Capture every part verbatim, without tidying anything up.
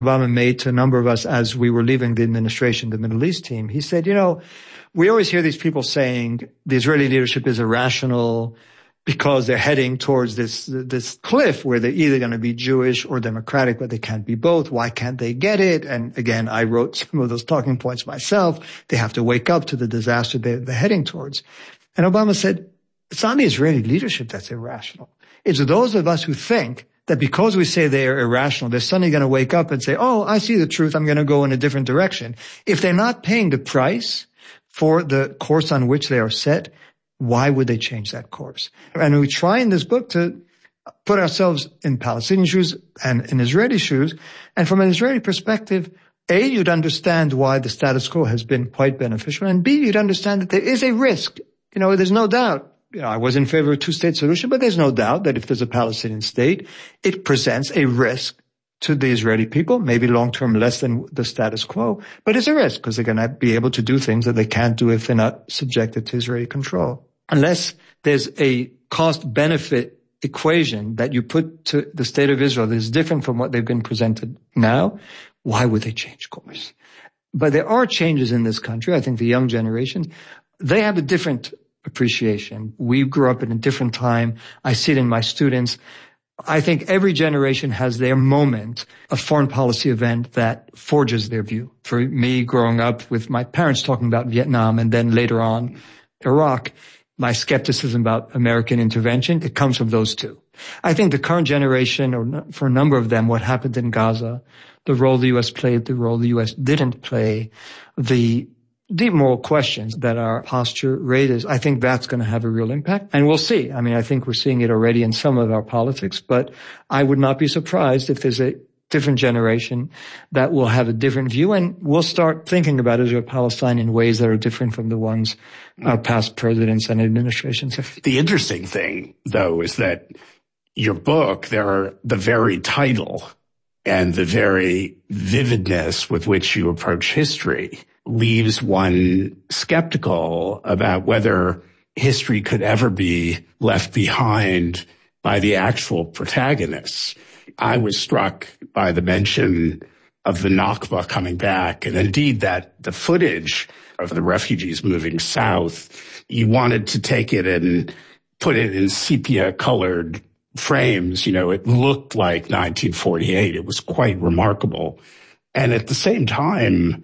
Obama made to a number of us as we were leaving the administration, the Middle East team. He said, you know, we always hear these people saying the Israeli leadership is irrational because they're heading towards this, this cliff where they're either going to be Jewish or democratic, but they can't be both. Why can't they get it? And again, I wrote some of those talking points myself. They have to wake up to the disaster they're, they're heading towards. And Obama said, it's not the Israeli leadership that's irrational. It's those of us who think that because we say they are irrational, they're suddenly going to wake up and say, oh, I see the truth. I'm going to go in a different direction. If they're not paying the price for the course on which they are set, why would they change that course? And we try in this book to put ourselves in Palestinian shoes and in Israeli shoes. And from an Israeli perspective, A, you'd understand why the status quo has been quite beneficial. And B, you'd understand that there is a risk. You know, there's no doubt. You know, I was in favor of a two-state solution, but there's no doubt that if there's a Palestinian state, it presents a risk to the Israeli people, maybe long-term less than the status quo, but it's a risk because they're going to be able to do things that they can't do if they're not subjected to Israeli control. Unless there's a cost-benefit equation that you put to the state of Israel that is different from what they've been presented now, why would they change course? But there are changes in this country. I think the young generation, they have a different appreciation. We grew up in a different time. I see it in my students. I think every generation has their moment, a foreign policy event that forges their view. For me, growing up with my parents talking about Vietnam and then later on Iraq, my skepticism about American intervention, it comes from those two. I think the current generation, or for a number of them, what happened in Gaza, the role the U S played, the role the U S didn't play, the deep moral questions that our posture raises, I think that's going to have a real impact. And we'll see. I mean, I think we're seeing it already in some of our politics, but I would not be surprised if there's a different generation that will have a different view, and we'll start thinking about Israel-Palestine in ways that are different from the ones our past presidents and administrations have. The interesting thing, though, is that your book, there are the very title and the very vividness with which you approach history leaves one skeptical about whether history could ever be left behind by the actual protagonists. I was struck by the mention of the Nakba coming back, and indeed that the footage of the refugees moving south, you wanted to take it and put it in sepia-colored frames. You know, it looked like nineteen forty-eight. It was quite remarkable. And at the same time,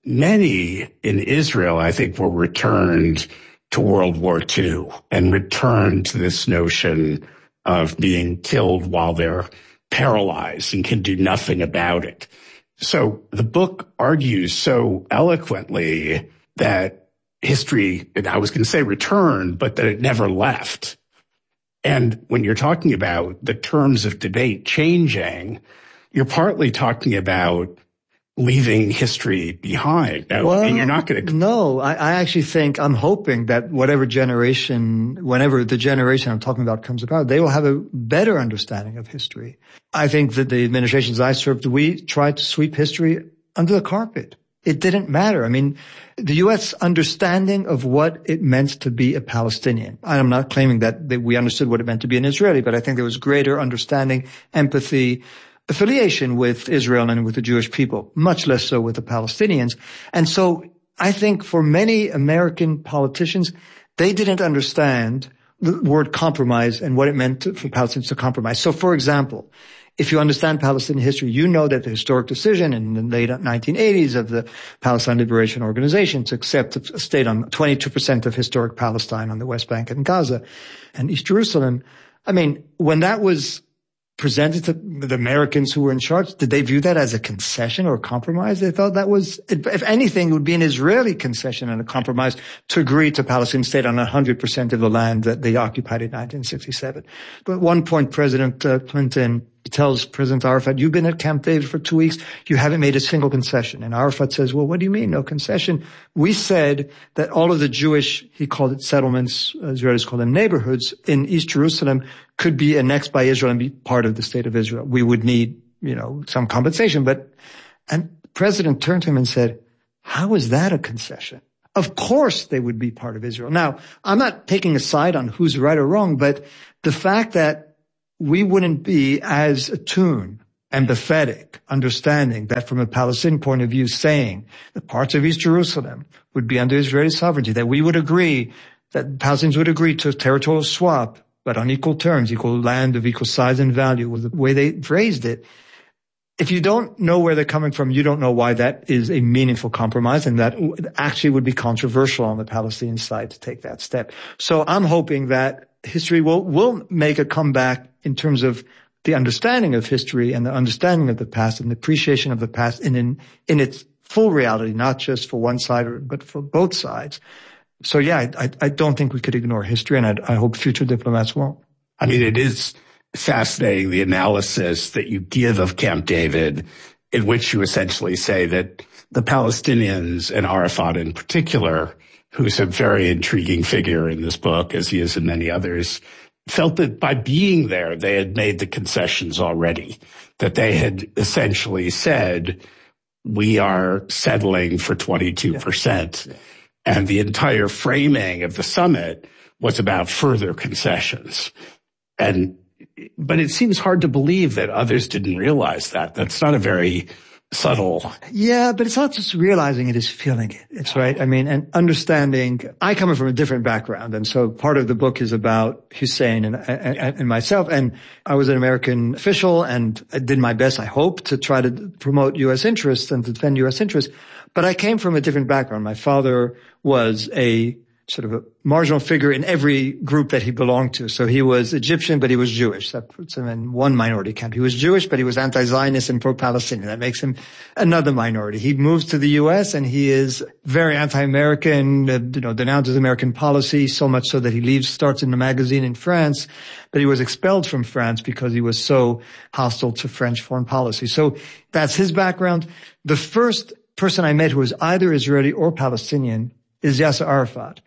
many in Israel, I think, were returned to World War Two and returned to this notion of being killed while they're paralyzed and can do nothing about it. So the book argues so eloquently that history, and I was going to say returned, but that it never left. And when you're talking about the terms of debate changing, you're partly talking about leaving history behind. Now, well, and you're not going to. No, I, I actually think, I'm hoping that whatever generation, whenever the generation I'm talking about comes about, they will have a better understanding of history. I think that the administrations I served, we tried to sweep history under the carpet. It didn't matter. I mean, the U S understanding of what it meant to be a Palestinian. I'm not claiming that, that we understood what it meant to be an Israeli, but I think there was greater understanding, empathy, affiliation with Israel and with the Jewish people, much less so with the Palestinians. And so I think for many American politicians, they didn't understand the word compromise and what it meant to, for Palestinians to compromise. So for example, if you understand Palestinian history, you know that the historic decision in the late nineteen eighties of the Palestine Liberation Organization to accept a state on twenty-two percent of historic Palestine on the West Bank and Gaza and East Jerusalem. I mean, when that was presented to the Americans who were in charge, did they view that as a concession or a compromise? They thought that was, if anything, it would be an Israeli concession and a compromise to agree to Palestinian state on one hundred percent of the land that they occupied in nineteen sixty-seven. But at one point, President uh, Clinton tells President Arafat, you've been at Camp David for two weeks, you haven't made a single concession. And Arafat says, well, what do you mean, no concession? We said that all of the Jewish, he called it settlements, Israelis call them neighborhoods, in East Jerusalem could be annexed by Israel and be part of the state of Israel. We would need, you know, some compensation. But, and the president turned to him and said, how is that a concession? Of course they would be part of Israel. Now, I'm not taking a side on who's right or wrong, but the fact that we wouldn't be as attuned empathetic, understanding that from a Palestinian point of view, saying that parts of East Jerusalem would be under Israeli sovereignty, that we would agree, that Palestinians would agree to a territorial swap, but on equal terms, equal land of equal size and value, was the way they phrased it. If you don't know where they're coming from, you don't know why that is a meaningful compromise, and that actually would be controversial on the Palestinian side to take that step. So I'm hoping that history will, will make a comeback in terms of the understanding of history and the understanding of the past and the appreciation of the past in, in, in its full reality, not just for one side, but for both sides. So yeah, I, I don't think we could ignore history, and I, I hope future diplomats won't. I mean, it is fascinating, the analysis that you give of Camp David, in which you essentially say that the Palestinians, and Arafat in particular, who's a very intriguing figure in this book, as he is in many others, felt that by being there, they had made the concessions already, that they had essentially said, we are settling for twenty-two percent. Yeah. Yeah. And the entire framing of the summit was about further concessions. And, but it seems hard to believe that others didn't realize that. That's not a very subtle. Yeah, but it's not just realizing it, it's feeling it. It's right. I mean, and understanding, I come from a different background. And so part of the book is about Hussein and, and, yeah. and myself. And I was an American official, and I did my best, I hope, to try to promote U S interests and to defend U S interests. But I came from a different background. My father was a sort of a marginal figure in every group that he belonged to. So he was Egyptian, but he was Jewish. That puts him in one minority camp. He was Jewish, but he was anti-Zionist and pro-Palestinian. That makes him another minority. He moves to the U S and he is very anti-American, uh, you know, denounces American policy, so much so that he leaves, starts in a magazine in France, but he was expelled from France because he was so hostile to French foreign policy. So that's his background. The first person I met who was either Israeli or Palestinian is Yasser Arafat.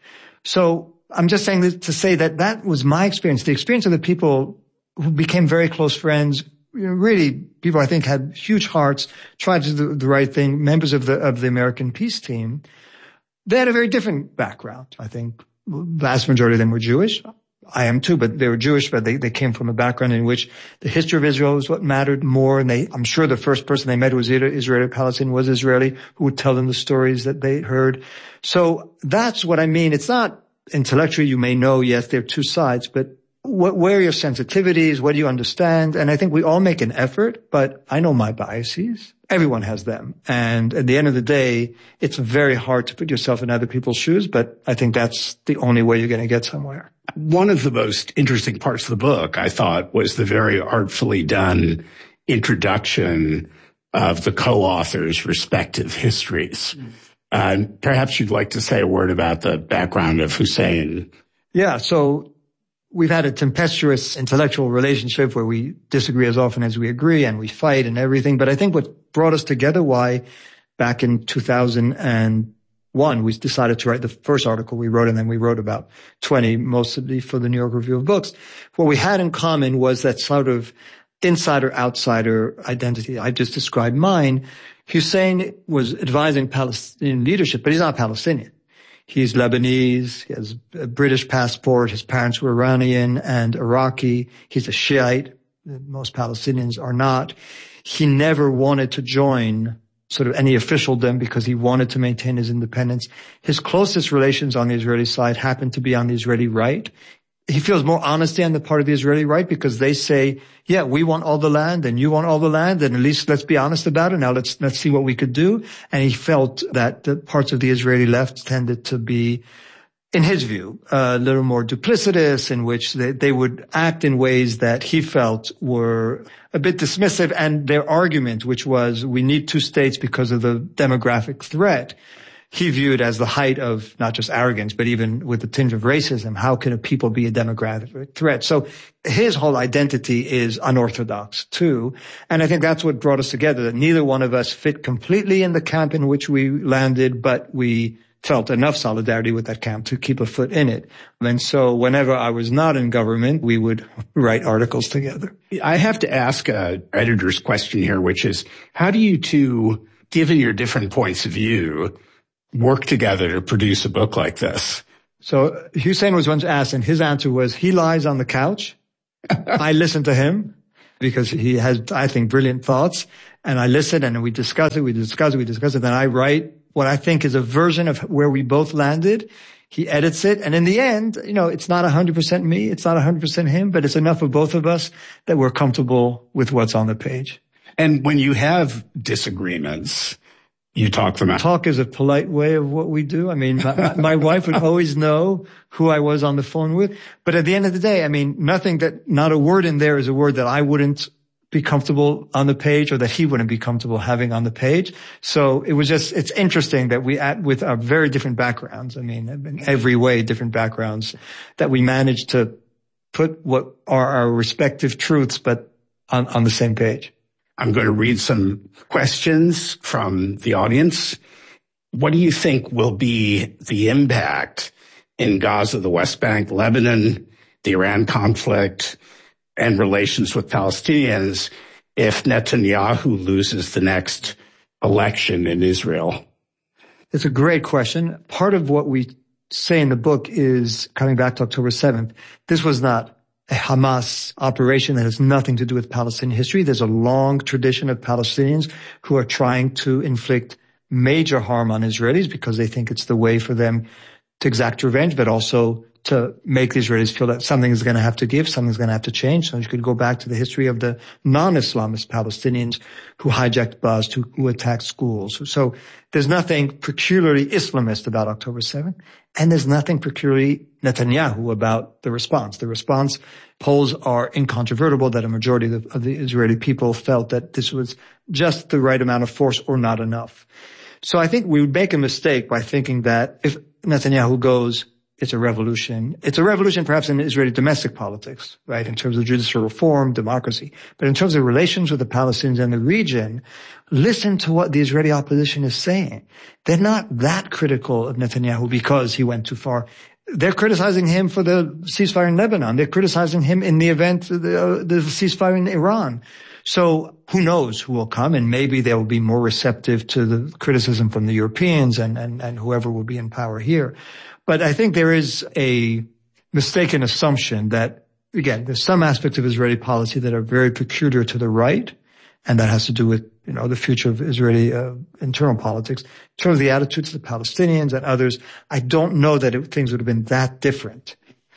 So I'm just saying this to say that that was my experience, the experience of the people who became very close friends, you know, really people I think had huge hearts, tried to do the right thing, members of the, of the American peace team. They had a very different background. I think the vast majority of them were Jewish. I am too, but they were Jewish, but they, they came from a background in which the history of Israel was what mattered more. And they, I'm sure the first person they met who was either Israeli or Palestinian was Israeli, who would tell them the stories that they heard. So that's what I mean. It's not intellectually, you may know, yes, there are two sides, but what, where are your sensitivities? What do you understand? And I think we all make an effort, but I know my biases. Everyone has them. And at the end of the day, it's very hard to put yourself in other people's shoes, but I think that's the only way you're going to get somewhere. One of the most interesting parts of the book, I thought, was the very artfully done introduction of the co-authors' respective histories. Mm. Uh, perhaps you'd like to say a word about the background of Hussein. Yeah, so we've had a tempestuous intellectual relationship where we disagree as often as we agree and we fight and everything. But I think what brought us together, why back in two thousand one, we decided to write the first article we wrote, and then we wrote about twenty, mostly for the New York Review of Books. What we had in common was that sort of insider-outsider identity. I just described mine. Hussein was advising Palestinian leadership, but he's not Palestinian. He's Lebanese. He has a British passport. His parents were Iranian and Iraqi. He's a Shiite. Most Palestinians are not. He never wanted to join sort of any officialdom because he wanted to maintain his independence. His closest relations on the Israeli side happen to be on the Israeli right. He feels more honesty on the part of the Israeli right because they say, yeah, we want all the land and you want all the land, and at least let's be honest about it. Now let's, let's see what we could do. And he felt that the parts of the Israeli left tended to be, in his view, a little more duplicitous, in which they, they would act in ways that he felt were a bit dismissive. And their argument, which was we need two states because of the demographic threat, he viewed as the height of not just arrogance, but even with the tinge of racism. How can a people be a demographic threat? So his whole identity is unorthodox too. And I think that's what brought us together, that neither one of us fit completely in the camp in which we landed, but we felt enough solidarity with that camp to keep a foot in it. And so whenever I was not in government, we would write articles together. I have to ask a editor's question here, which is, how do you two, given your different points of view, work together to produce a book like this? So Hussein was once asked, and his answer was, he lies on the couch. I listen to him. because he has, I think, brilliant thoughts. And I listen and we discuss it, we discuss it, we discuss it. Then I write what I think is a version of where we both landed. He edits it. And in the end, you know, it's not one hundred percent me. It's not one hundred percent him, but it's enough of both of us that we're comfortable with what's on the page. And when you have disagreements, you talk them out. Talk is a polite way of what we do. I mean, my, my wife would always know who I was on the phone with. But at the end of the day, I mean, nothing that, not a word in there is a word that I wouldn't be comfortable on the page or that he wouldn't be comfortable having on the page. So it was just, it's interesting that we, at, with our very different backgrounds, I mean, in every way, different backgrounds, that we managed to put what are our respective truths, but on, on the same page. I'm going to read some questions from the audience. What do you think will be the impact in Gaza, the West Bank, Lebanon, the Iran conflict, and relations with Palestinians if Netanyahu loses the next election in Israel? It's a great question. Part of what we say in the book is, coming back to October seventh, this was not a Hamas operation that has nothing to do with Palestinian history. There's a long tradition of Palestinians who are trying to inflict major harm on Israelis because they think it's the way for them to exact revenge, but also to make the Israelis feel that something is going to have to give, something's going to have to change. So you could go back to the history of the non-Islamist Palestinians who hijacked buses, who, who attacked schools. So there's nothing peculiarly Islamist about October seventh, and there's nothing peculiarly Netanyahu about the response. The response polls are incontrovertible that a majority of the, of the Israeli people felt that this was just the right amount of force or not enough. So I think we would make a mistake by thinking that if Netanyahu goes, it's a revolution. It's a revolution perhaps in Israeli domestic politics, right, in terms of judicial reform, democracy. But in terms of relations with the Palestinians and the region, listen to what the Israeli opposition is saying. They're not that critical of Netanyahu because he went too far. They're criticizing him for the ceasefire in Lebanon. They're criticizing him in the event of the, uh, the ceasefire in Iran. So who knows who will come, and maybe they will be more receptive to the criticism from the Europeans and, and, and whoever will be in power here. But I think there is a mistaken assumption that, again, there's some aspects of Israeli policy that are very peculiar to the right, and that has to do with, you know, the future of Israeli uh, internal politics. In terms of the attitudes of the Palestinians and others, I don't know that it, things would have been that different.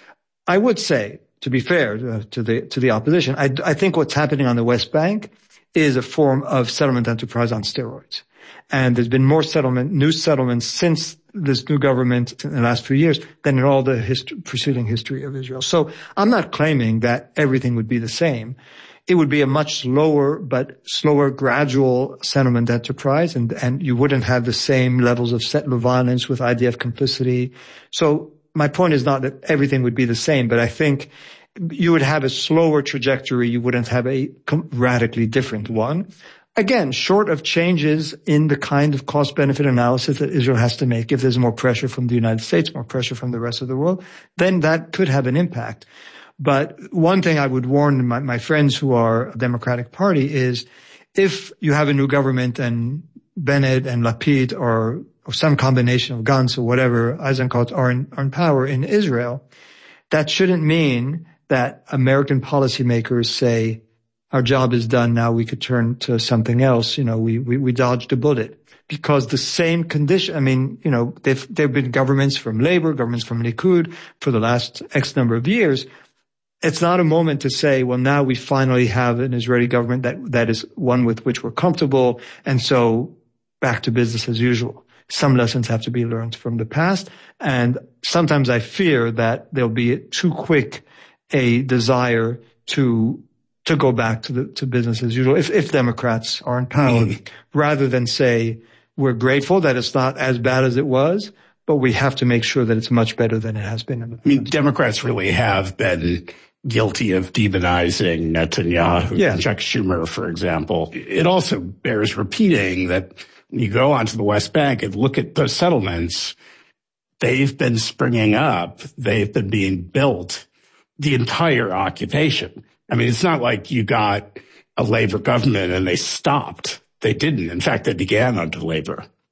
I would say, to be fair uh, to the to the opposition, I, I think what's happening on the West Bank is a form of settlement enterprise on steroids. And there's been more settlement, new settlements since this new government in the last few years than in all the history, preceding history of Israel. So I'm not claiming that everything would be the same. It would be a much slower, but slower, gradual settlement enterprise, and, and you wouldn't have the same levels of settler violence with I D F complicity. So my point is not that everything would be the same, but I think you would have a slower trajectory. You wouldn't have a radically different one. Again, short of changes in the kind of cost-benefit analysis that Israel has to make, if there's more pressure from the United States, more pressure from the rest of the world, then that could have an impact. But one thing I would warn my, my friends who are Democratic Party is if you have a new government and Bennett and Lapid or, or some combination of Gantz or whatever, Eisenkot, are in, are in power in Israel, that shouldn't mean that American policymakers say, our job is done now, we could turn to something else. You know, we, we, we dodged a bullet. Because the same condition, I mean, you know, they've, there've been governments from Labor, governments from Likud for the last X number of years. It's not a moment to say, well, now we finally have an Israeli government that, that is one with which we're comfortable. And so back to business as usual. Some lessons have to be learned from the past. And sometimes I fear that there'll be too quick a desire to to go back to the, to business as usual if, if Democrats are in power, mm. rather than say, we're grateful that it's not as bad as it was, but we have to make sure that it's much better than it has been in the past. I mean, Democrats really have been guilty of demonizing Netanyahu. Yeah. Chuck Schumer, for example. It also bears repeating that when you go onto the West Bank and look at the settlements, they've been springing up. They've been being built the entire occupation. I mean, it's not like you got a Labor government and they stopped. They didn't. In fact, they began under Labor.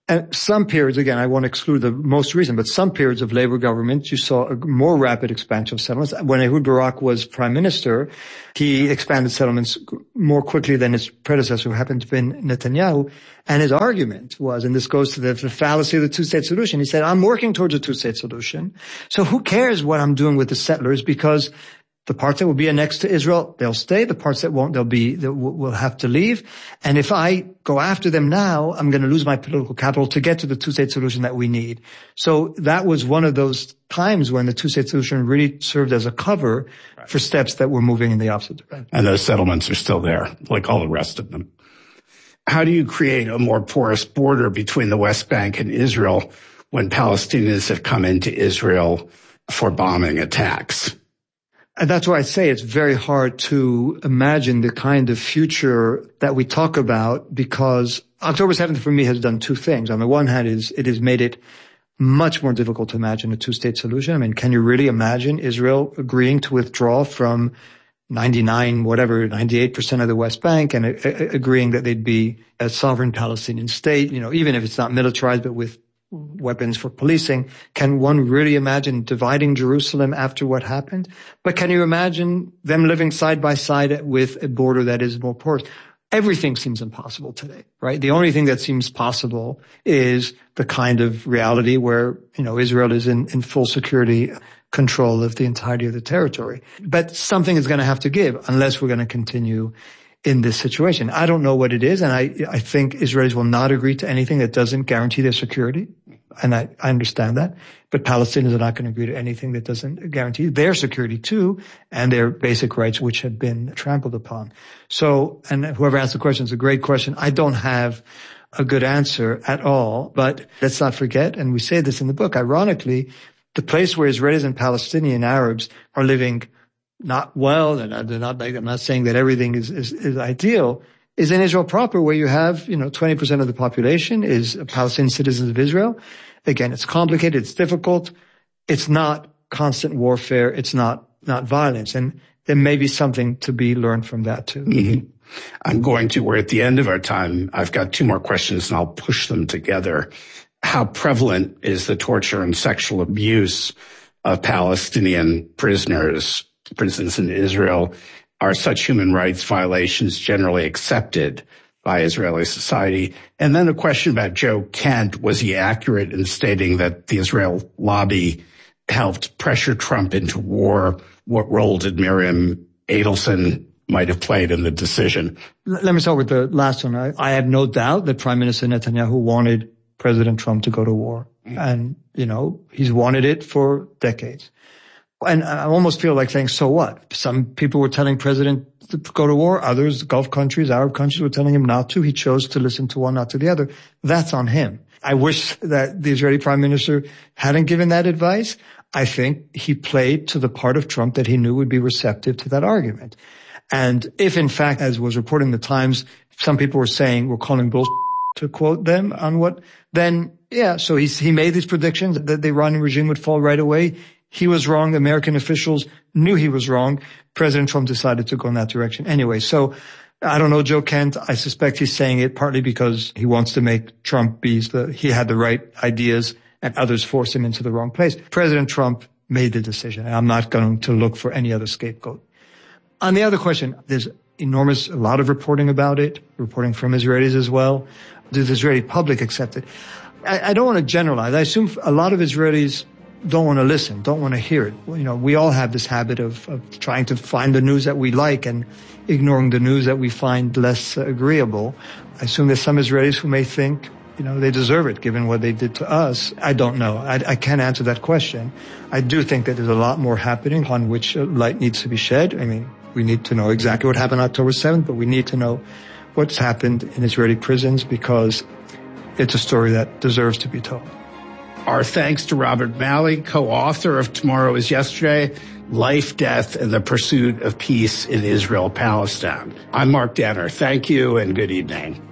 And some periods, again, I won't exclude the most recent, but some periods of Labour government, you saw a more rapid expansion of settlements. When Ehud Barak was prime minister, he expanded settlements more quickly than his predecessor, who happened to be Netanyahu. And his argument was, and this goes to the, the fallacy of the two-state solution, he said, I'm working towards a two-state solution. So who cares what I'm doing with the settlers? Because the parts that will be annexed to Israel, they'll stay. The parts that won't, they'll be, they will have to leave. And if I go after them now, I'm going to lose my political capital to get to the two-state solution that we need. So that was one of those times when the two-state solution really served as a cover right. for steps that were moving in the opposite direction. And those settlements are still there, like all the rest of them. How do you create a more porous border between the West Bank and Israel when Palestinians have come into Israel for bombing attacks? And that's why I say it's very hard to imagine the kind of future that we talk about, because October seventh for me has done two things. On the one hand, is it has made it much more difficult to imagine a two-state solution. I mean, can you really imagine Israel agreeing to withdraw from ninety-nine, whatever, ninety-eight percent of the West Bank and uh, agreeing that they'd be a sovereign Palestinian state, you know, even if it's not militarized, but with weapons for policing? Can one really imagine dividing Jerusalem after what happened? But can you imagine them living side by side with a border that is more porous? Everything seems impossible today, right? The only thing that seems possible is the kind of reality where, you know, Israel is in, in full security control of the entirety of the territory. But something is going to have to give unless we're going to continue in this situation. I don't know what it is, and I, I think Israelis will not agree to anything that doesn't guarantee their security, and I, I understand that. But Palestinians are not going to agree to anything that doesn't guarantee their security too, and their basic rights, which have been trampled upon. So, and whoever asked the question is a great question. I don't have a good answer at all, but let's not forget, and we say this in the book, ironically, the place where Israelis and Palestinian Arabs are living not well, and they're not, like, I'm not saying that everything is, is, is ideal, is in Israel proper, where you have, you know, twenty percent of the population is Palestinian citizens of Israel. Again, it's complicated, it's difficult, it's not constant warfare, it's not, not violence, and there may be something to be learned from that too. Mm-hmm. I'm going to, we're at the end of our time. I've got two more questions and I'll push them together. How prevalent is the torture and sexual abuse of Palestinian prisoners? For instance, in Israel, are such human rights violations generally accepted by Israeli society? And then a question about Joe Kent. Was he accurate in stating that the Israel lobby helped pressure Trump into war? What role did Miriam Adelson might have played in the decision? Let me start with the last one. I, I have no doubt that Prime Minister Netanyahu wanted President Trump to go to war. And, you know, he's wanted it for decades. And I almost feel like saying, so what? Some people were telling President to go to war. Others, Gulf countries, Arab countries, were telling him not to. He chose to listen to one, not to the other. That's on him. I wish that the Israeli Prime Minister hadn't given that advice. I think he played to the part of Trump that he knew would be receptive to that argument. And if, in fact, as was reported in the Times, some people were saying, we're calling bullshit, to quote them on what, then, yeah, so he's, he made these predictions that the Iranian regime would fall right away. He was wrong. The American officials knew he was wrong. President Trump decided to go in that direction anyway. So I don't know Joe Kent. I suspect he's saying it partly because he wants to make Trump be the, he had the right ideas and others forced him into the wrong place. President Trump made the decision. I'm not going to look for any other scapegoat. On the other question, there's enormous, a lot of reporting about it, reporting from Israelis as well. Does the Israeli public accept it? I, I don't want to generalize. I assume a lot of Israelis don't want to listen, don't want to hear it. You know, we all have this habit of, of trying to find the news that we like and ignoring the news that we find less uh, agreeable. I assume there's some Israelis who may think, you know, they deserve it given what they did to us. I don't know. I, I can't answer that question. I do think that there's a lot more happening on which uh, light needs to be shed. I mean, we need to know exactly what happened October seventh, but we need to know what's happened in Israeli prisons because it's a story that deserves to be told. Our thanks to Robert Malley, co-author of Tomorrow is Yesterday, Life, Death, and the Pursuit of Peace in Israel-Palestine. I'm Mark Danner. Thank you and good evening.